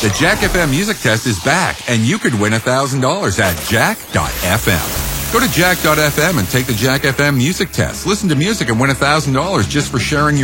The Jack FM Music Test is back, and you could win $1,000 at jack.fm. Go to jack.fm and take the Jack FM Music Test. Listen to music and win $1,000 just for sharing your